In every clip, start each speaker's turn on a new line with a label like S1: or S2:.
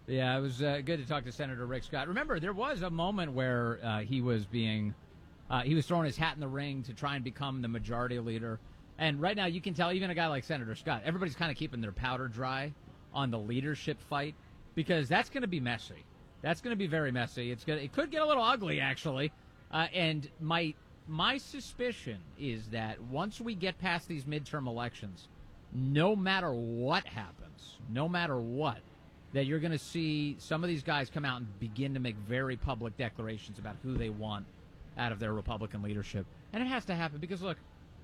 S1: Yeah, it was good to talk to Senator Rick Scott. Remember, there was a moment where he was throwing his hat in the ring to try and become the majority leader. And right now, you can tell even a guy like Senator Scott, everybody's kind of keeping their powder dry on the leadership fight because that's going to be messy. That's going to be very messy. It could get a little ugly, actually. And my suspicion is that once we get past these midterm elections, no matter what happens, no matter what, that you're going to see some of these guys come out and begin to make very public declarations about who they want out of their Republican leadership. And it has to happen because, look,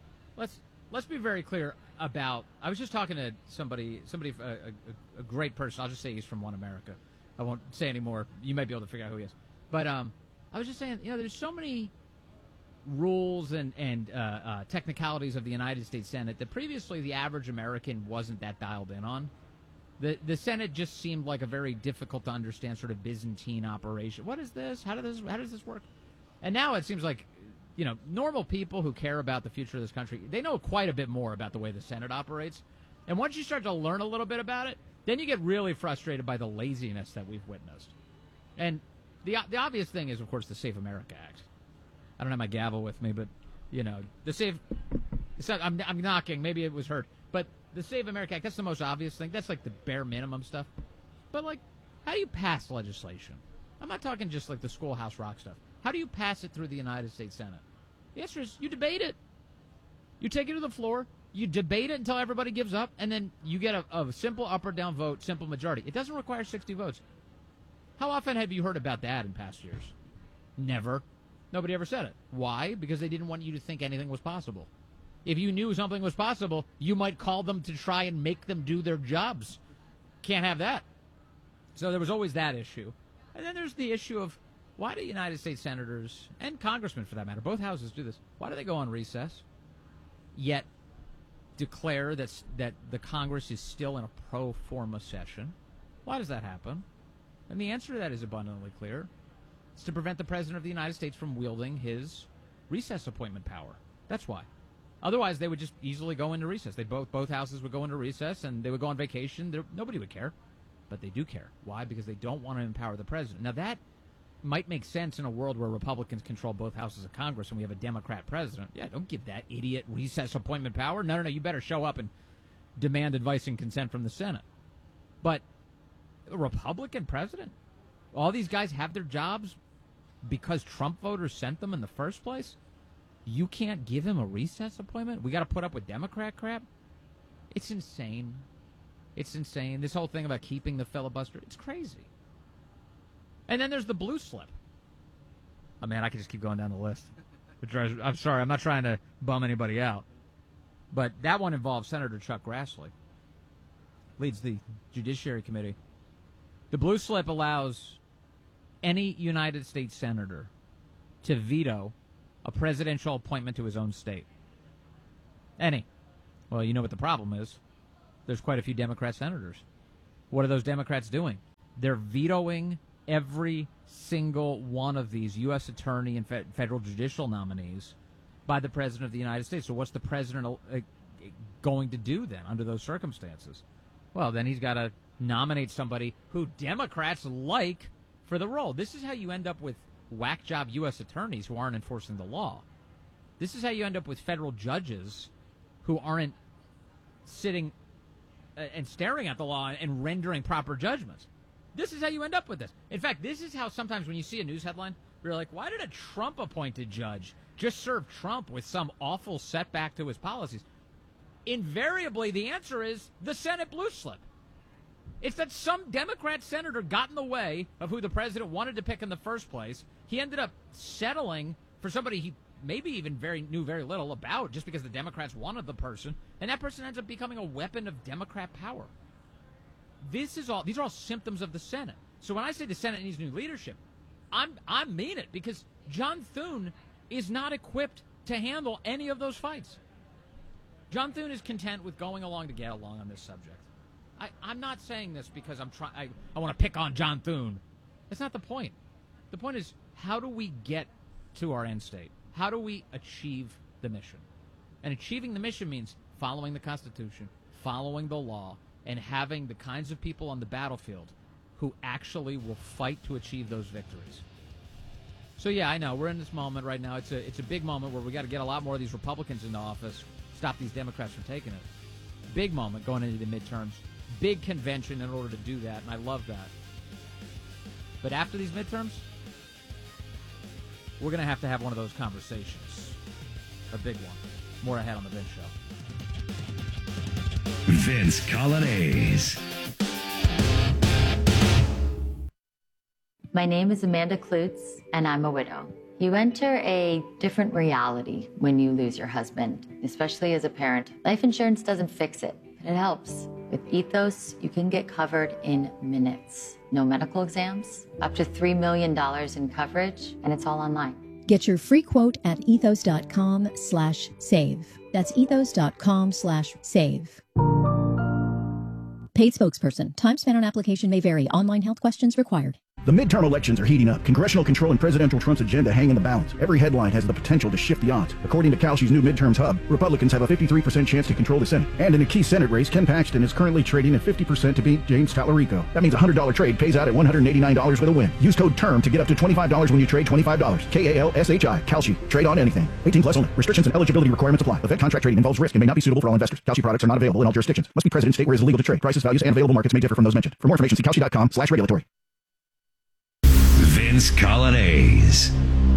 S1: let's be very clear about, I was just talking to somebody, a great person. I'll just say he's from One America. I won't say any more. You might be able to figure out who he is. But I was just saying, there's so many rules and technicalities of the United States Senate that previously the average American wasn't that dialed in on. The Senate just seemed like a very difficult to understand sort of Byzantine operation. What is this? How does this work? And now it seems like, normal people who care about the future of this country, they know quite a bit more about the way the Senate operates. And once you start to learn a little bit about it, then you get really frustrated by the laziness that we've witnessed. And the obvious thing is, of course, the Safe America Act. I don't have my gavel with me, but, the Safe... I'm knocking. Maybe it was heard. But the Save America Act, that's the most obvious thing. That's like the bare minimum stuff. But, how do you pass legislation? I'm not talking just like the Schoolhouse Rock stuff. How do you pass it through the United States Senate? The answer is you debate it. You take it to the floor, you debate it until everybody gives up, and then you get a simple up or down vote, simple majority. It doesn't require 60 votes. How often have you heard about that in past years? Never. Nobody ever said it. Why? Because they didn't want you to think anything was possible. If you knew something was possible, you might call them to try and make them do their jobs. Can't have that. So there was always that issue. And then there's the issue of why do United States senators, and congressmen for that matter, both houses do this, why do they go on recess, yet declare that the Congress is still in a pro forma session? Why does that happen? And the answer to that is abundantly clear. It's to prevent the President of the United States from wielding his recess appointment power. That's why. Otherwise, they would just easily go into recess. Both houses would go into recess, and they would go on vacation. Nobody would care. But they do care. Why? Because they don't want to empower the president. Now, that might make sense in a world where Republicans control both houses of Congress and we have a Democrat president. Yeah, don't give that idiot recess appointment power. No, you better show up and demand advice and consent from the Senate. But a Republican president? All these guys have their jobs because Trump voters sent them in the first place? You can't give him a recess appointment? We got to put up with Democrat crap? It's insane. It's insane. This whole thing about keeping the filibuster, it's crazy. And then there's the blue slip. Oh, man, I could just keep going down the list. I'm sorry, I'm not trying to bum anybody out. But that one involves Senator Chuck Grassley. Leads the Judiciary Committee. The blue slip allows any United States senator to veto a presidential appointment to his own state. Any. Well, you know what the problem is. There's quite a few Democrat senators. What are those Democrats doing? They're vetoing every single one of these U.S. attorney and federal judicial nominees by the President of the United States. So what's the President going to do then under those circumstances? Well, then he's got to nominate somebody who Democrats like for the role. This is how you end up with whack job U.S. attorneys who aren't enforcing the law. This is how you end up with federal judges who aren't sitting and staring at the law and rendering proper judgments. This is how you end up with this. In fact, this is how sometimes when you see a news headline, you're like, why did a Trump-appointed judge just serve Trump with some awful setback to his policies? Invariably, the answer is the Senate blue slip. It's that some Democrat senator got in the way of who the president wanted to pick in the first place. He ended up settling for somebody he maybe even knew very little about just because the Democrats wanted the person, and that person ends up becoming a weapon of Democrat power. These are all symptoms of the Senate. So when I say the Senate needs new leadership, I mean it, because John Thune is not equipped to handle any of those fights. John Thune is content with going along to get along on this subject. I'm not saying this because I want to pick on John Thune. That's not the point. The point is, how do we get to our end state? How do we achieve the mission? And achieving the mission means following the Constitution, following the law, and having the kinds of people on the battlefield who actually will fight to achieve those victories. So, yeah, I know. We're in this moment right now. It's a big moment where we got to get a lot more of these Republicans into office, stop these Democrats from taking it. Big moment going into the midterms. Big convention in order to do that, and I love that. But after these midterms, we're going to have one of those conversations. A big one. More ahead on The Vince Show.
S2: Vince Coglianese.
S3: My name is Amanda Klutz, and I'm a widow. You enter a different reality when you lose your husband, especially as a parent. Life insurance doesn't fix it, but it helps. With Ethos, you can get covered in minutes. No medical exams, up to $3 million in coverage, and it's all online.
S4: Get your free quote at ethos.com/save. That's ethos.com/save. Paid spokesperson. Time spent on application may vary. Online health questions required.
S5: The midterm elections are heating up. Congressional control and presidential Trump's agenda hang in the balance. Every headline has the potential to shift the odds. According to Kalshi's new midterms hub, Republicans have a 53% chance to control the Senate. And in a key Senate race, Ken Paxton is currently trading at 50% to beat James Tallarico. That means a $100 trade pays out at $189 with a win. Use code TERM to get up to $25 when you trade $25. KALSHI. Kalshi. Trade on anything. 18 plus only. Restrictions and eligibility requirements apply. Event contract trading involves risk and may not be suitable for all investors. Kalshi products are not available in all jurisdictions. Must be present in state where it is illegal to trade. Prices, values, and available markets may differ from those mentioned. For more information, see Kalshi.com/regulatory.
S2: Vince Coglianese.